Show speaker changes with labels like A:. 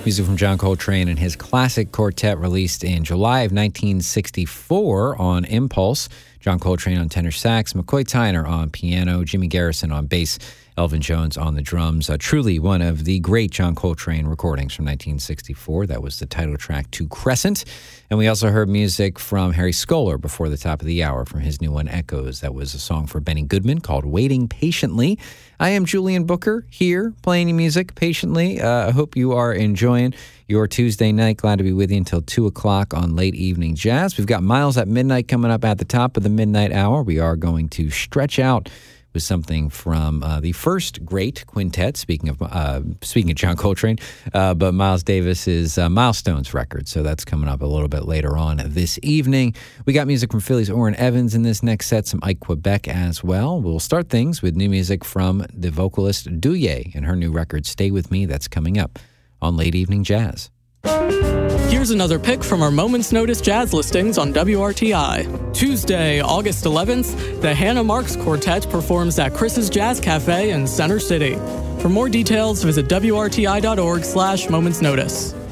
A: Music from John Coltrane and his classic quartet released in July of 1964 on Impulse. John Coltrane on tenor sax, McCoy Tyner on piano, Jimmy Garrison on bass, Elvin Jones on the drums. Truly one of the great John Coltrane recordings from 1964. That was the title track to Crescent. And we also heard music from Harry Skoller before the top of the hour from his new one, Echoes. That was a song for Benny Goodman called Waiting Patiently. I am Julian Booker here playing you music patiently. I hope you are enjoying your Tuesday night. Glad to be with you until 2 o'clock on Late Evening Jazz. We've got Miles at Midnight coming up at the top of the midnight hour. We are going to stretch out with something from the first great quintet, speaking of John Coltrane, but Miles Davis's Milestones record. So that's coming up a little bit later on this evening. We got music from Philly's Orrin Evans in this next set, some Ike Quebec as well. We'll start things with new music from the vocalist Douye and her new record, Stay With Me. That's coming up on Late Evening Jazz.
B: Here's another pick from our Moment's Notice jazz listings on WRTI. Tuesday, August 11th, the Hannah Marks Quartet performs at Chris's Jazz Cafe in Center City. For more details, visit WRTI.org/Moment's Notice.